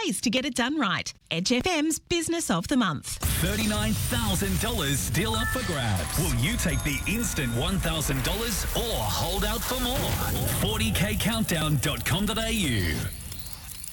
ways to get it done right. Edge FM's Business of the Month. $39,000 still up for grabs. Will you take the instant $1,000 or hold out for more? 40kcountdown.com.au